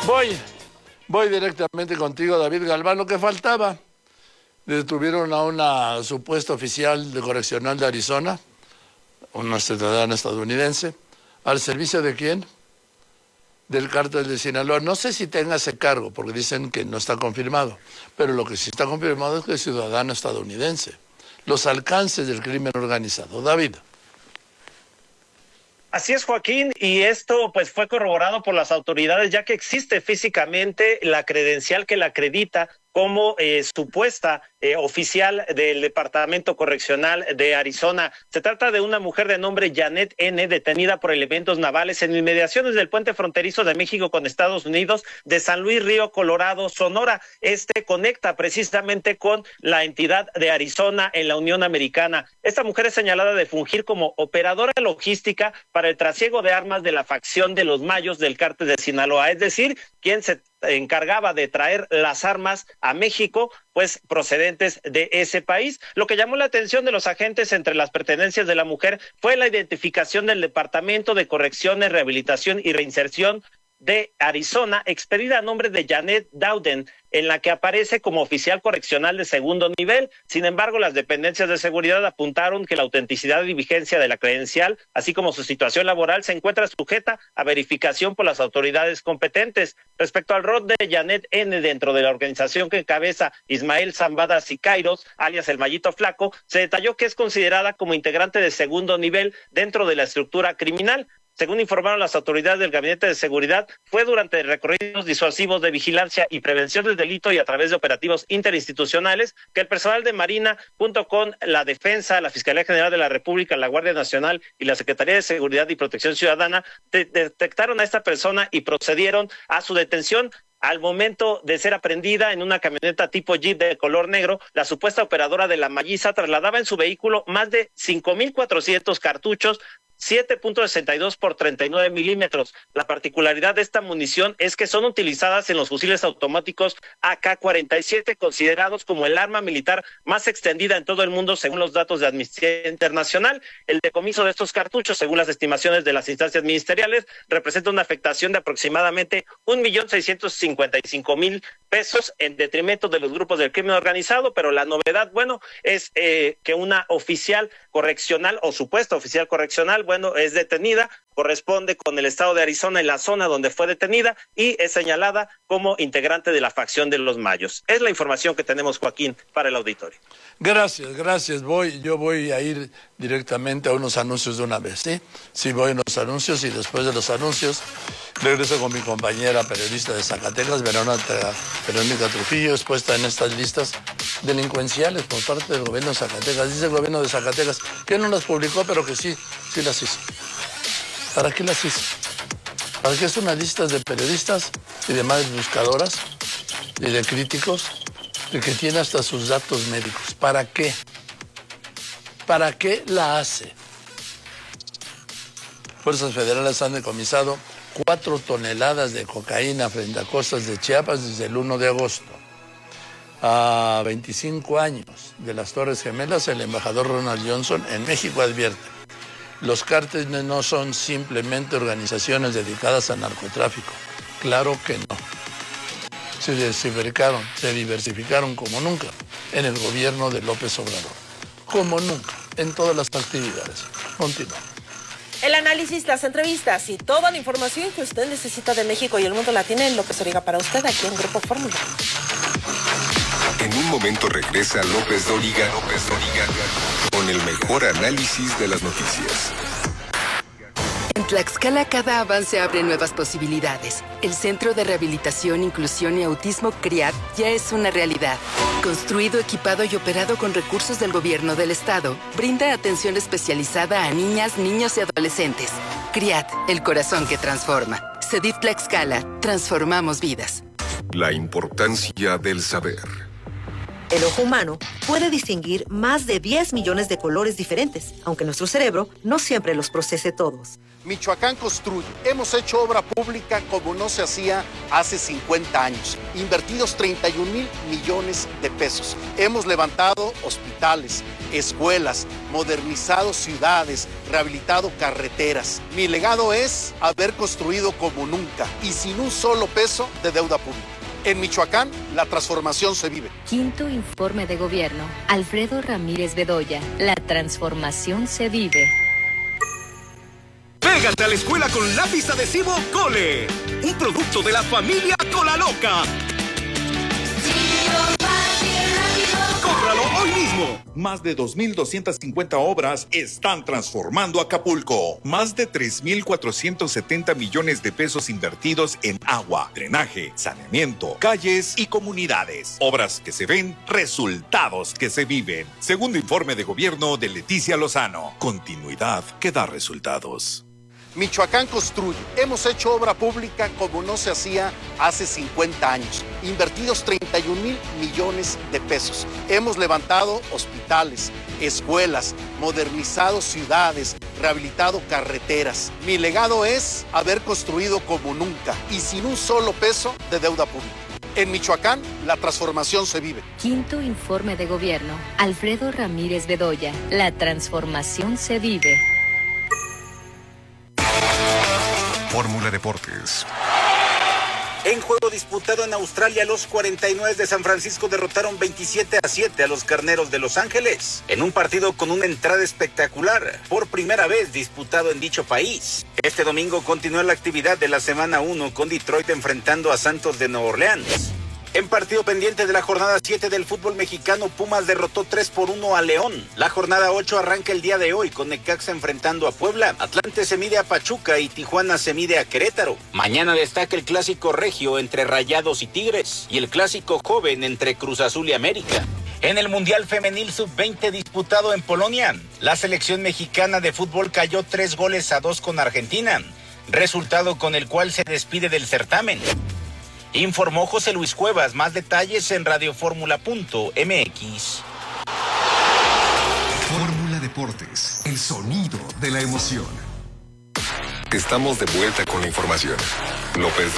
Voy directamente contigo, David Galván. Lo que faltaba, detuvieron a una supuesta oficial de correccional de Arizona, una ciudadana estadounidense. ¿Al servicio de quién? Del cártel de Sinaloa. No sé si tenga ese cargo, porque dicen que no está confirmado, pero lo que sí está confirmado es que es ciudadano estadounidense. Los alcances del crimen organizado. David. Así es, Joaquín, y esto pues fue corroborado por las autoridades, ya que existe físicamente la credencial que la acredita como supuesta oficial del Departamento Correccional de Arizona. Se trata de una mujer de nombre Janet N., detenida por elementos navales en inmediaciones del puente fronterizo de México con Estados Unidos de San Luis Río Colorado, Sonora. Este conecta precisamente con la entidad de Arizona en la Unión Americana. Esta mujer es señalada de fungir como operadora logística para el trasiego de armas de la facción de los Mayos del cártel de Sinaloa, es decir, quien se encargaba de traer las armas a México, pues procedentes de ese país. Lo que llamó la atención de los agentes entre las pertenencias de la mujer fue la identificación del Departamento de Correcciones, Rehabilitación y Reinserción de Arizona, expedida a nombre de Janet Dowden, en la que aparece como oficial correccional de segundo nivel. Sin embargo, las dependencias de seguridad apuntaron que la autenticidad y vigencia de la credencial, así como su situación laboral, se encuentra sujeta a verificación por las autoridades competentes. Respecto al rol de Janet N. dentro de la organización que encabeza Ismael Zambada Siqueiros, alias el Mallito Flaco, se detalló que es considerada como integrante de segundo nivel dentro de la estructura criminal. Según informaron las autoridades del Gabinete de Seguridad, fue durante recorridos disuasivos de vigilancia y prevención del delito y a través de operativos interinstitucionales que el personal de Marina, junto con la Defensa, la Fiscalía General de la República, la Guardia Nacional y la Secretaría de Seguridad y Protección Ciudadana, detectaron a esta persona y procedieron a su detención. Al momento de ser aprendida en una camioneta tipo Jeep de color negro, la supuesta operadora de la Malliza trasladaba en su vehículo más de 5,400 cartuchos, 7.62 por 39 milímetros. La particularidad de esta munición es que son utilizadas en los fusiles automáticos AK-47, considerados como el arma militar más extendida en todo el mundo, según los datos de Amnistía Internacional. El decomiso de estos cartuchos, según las estimaciones de las instancias ministeriales, representa una afectación de aproximadamente 1,655,000 pesos en detrimento de los grupos del crimen organizado, pero la novedad, bueno, es que una oficial correccional o supuesta oficial correccional, bueno, es detenida, corresponde con el estado de Arizona en la zona donde fue detenida y es señalada como integrante de la facción de los Mayos. Es la información que tenemos, Joaquín, para el auditorio. Gracias. Yo voy a ir directamente a unos anuncios de una vez, ¿sí? Sí, voy a unos anuncios y después de los anuncios regreso con mi compañera periodista de Zacatecas, Verónica Trujillo, expuesta en estas listas delincuenciales por parte del gobierno de Zacatecas. Dice el gobierno de Zacatecas que no las publicó, pero que sí las hizo. ¿Para qué las hizo? ¿Para qué son unas listas de periodistas y demás buscadoras y de críticos de que tiene hasta sus datos médicos? ¿Para qué? ¿Para qué la hace? Fuerzas federales han decomisado 4 toneladas de cocaína frente a costas de Chiapas desde el 1 de agosto. A 25 años de las Torres Gemelas, el embajador Ronald Johnson en México advierte: los cárteles no son simplemente organizaciones dedicadas al narcotráfico. Claro que no. Se diversificaron como nunca en el gobierno de López Obrador. Como nunca, en todas las actividades. Continuamos. El análisis, las entrevistas y toda la información que usted necesita de México y el mundo la tiene en López Dóriga para usted aquí en Grupo Fórmula. En un momento regresa López Dóriga con el mejor análisis de las noticias. En Tlaxcala cada avance abre nuevas posibilidades. El Centro de Rehabilitación, Inclusión y Autismo CRIAT ya es una realidad. Construido, equipado y operado con recursos del gobierno del estado, brinda atención especializada a niñas, niños y adolescentes. CRIAT, el corazón que transforma. CEDIF Tlaxcala, transformamos vidas. La importancia del saber. El ojo humano puede distinguir más de 10 millones de colores diferentes, aunque nuestro cerebro no siempre los procese todos. Michoacán construye. Hemos hecho obra pública como no se hacía hace 50 años. Invertidos 31,000 millones de pesos. Hemos levantado hospitales, escuelas, modernizado ciudades, rehabilitado carreteras. Mi legado es haber construido como nunca y sin un solo peso de deuda pública. En Michoacán, la transformación se vive. Quinto informe de gobierno. Alfredo Ramírez Bedoya. La transformación se vive. Pégate a la escuela con lápiz adhesivo Cole. Un producto de la familia Colaloca. ¡Cómpralo hoy mismo! Más de 2,250 obras están transformando Acapulco. Más de 3,470 millones de pesos invertidos en agua, drenaje, saneamiento, calles y comunidades. Obras que se ven, resultados que se viven. Segundo informe de gobierno de Leticia Lozano. Continuidad que da resultados. Michoacán construye. Hemos hecho obra pública como no se hacía hace 50 años. Invertidos 31,000 millones de pesos. Hemos levantado hospitales, escuelas, modernizado ciudades, rehabilitado carreteras. Mi legado es haber construido como nunca y sin un solo peso de deuda pública. En Michoacán, la transformación se vive. Quinto informe de gobierno. Alfredo Ramírez Bedoya. La transformación se vive. Fórmula Deportes. En juego disputado en Australia, los 49 de San Francisco derrotaron 27-7 a los Carneros de Los Ángeles, en un partido con una entrada espectacular, por primera vez disputado en dicho país. Este domingo continuó la actividad de la semana 1 con Detroit enfrentando a Santos de Nueva Orleans. En partido pendiente de la jornada 7 del fútbol mexicano, Pumas derrotó 3-1 a León. La jornada 8 arranca el día de hoy con Necaxa enfrentando a Puebla. Atlante se mide a Pachuca y Tijuana se mide a Querétaro. Mañana destaca el clásico regio entre Rayados y Tigres y el clásico joven entre Cruz Azul y América. En el Mundial Femenil Sub-20 disputado en Polonia, la selección mexicana de fútbol cayó 3-2 con Argentina, resultado con el cual se despide del certamen. Informó José Luis Cuevas. Más detalles en radioformula.mx. Fórmula Deportes, el sonido de la emoción. Estamos de vuelta con la información. López